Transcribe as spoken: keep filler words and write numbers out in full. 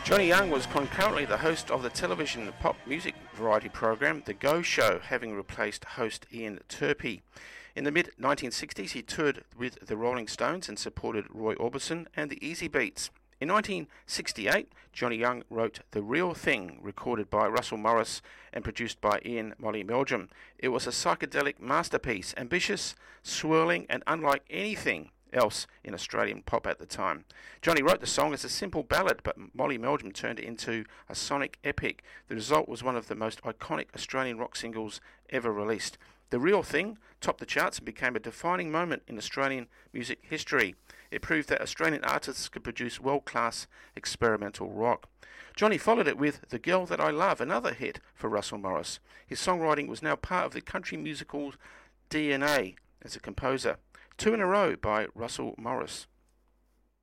Johnny Young was concurrently the host of the television pop music variety program The Go Show, having replaced host Ian Turpie. In the mid nineteen sixties, he toured with the Rolling Stones and supported Roy Orbison and the Easy Beats. In nineteen sixty-eight, Johnny Young wrote The Real Thing, recorded by Russell Morris and produced by Ian Molly Meldrum. It was a psychedelic masterpiece, ambitious, swirling, and unlike anything else in Australian pop at the time. Johnny wrote the song as a simple ballad, but Molly Meldrum turned it into a sonic epic. The result was one of the most iconic Australian rock singles ever released. The Real Thing topped the charts and became a defining moment in Australian music history. It proved that Australian artists could produce world-class experimental rock. Johnny followed it with The Girl That I Love, another hit for Russell Morris. His songwriting was now part of the country musical's D N A as a composer. Two in a row by Russell Morris.